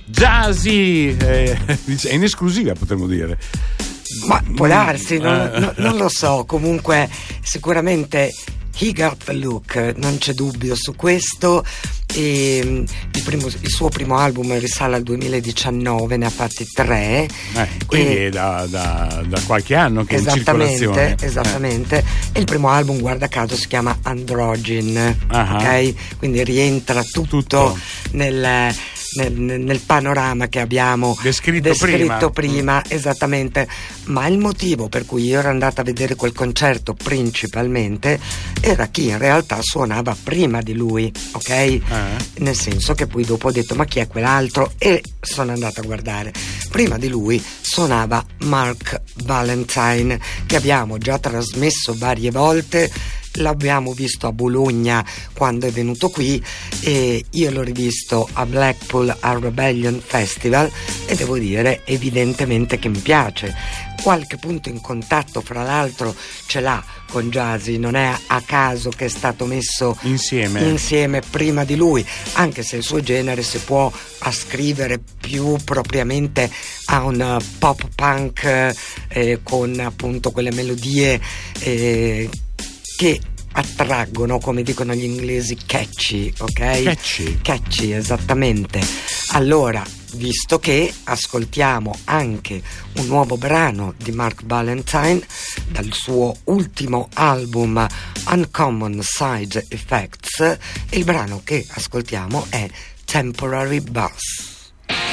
Jazzy, è in esclusiva, potremmo dire. Ma può darsi, non lo so. Comunque sicuramente He Got the Look, non c'è dubbio su questo. E il suo primo album risale al 2019, ne ha fatti 3. Quindi è da qualche anno che è in circolazione. Esattamente. E il primo album, guarda caso, si chiama Androgyne, ok? Quindi rientra tutto nel panorama che abbiamo descritto prima, esattamente. Ma il motivo per cui io ero andata a vedere quel concerto principalmente era chi in realtà suonava prima di lui, ok? Nel senso che poi dopo ho detto ma chi è quell'altro, e sono andata a guardare. Prima di lui suonava Mark Valentine, che abbiamo già trasmesso varie volte. L'abbiamo visto a Bologna quando è venuto qui, e io l'ho rivisto a Blackpool al Rebellion Festival, e devo dire evidentemente che mi piace. Qualche punto in contatto, fra l'altro, ce l'ha con Jazzy, non è a caso che è stato messo insieme prima di lui, anche se il suo genere si può ascrivere più propriamente a un pop punk con appunto quelle melodie che attraggono, come dicono gli inglesi, catchy, ok? Catchy, esattamente. Allora, visto che ascoltiamo anche un nuovo brano di Mark Valentine dal suo ultimo album Uncommon Side Effects, il brano che ascoltiamo è Temporary Buzz.